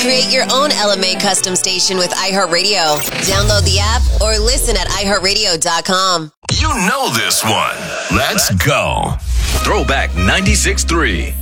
Create your own LMA custom station with iHeartRadio. Download the app or listen at iHeartRadio.com. You know this one. Let's go. Throwback 96.3.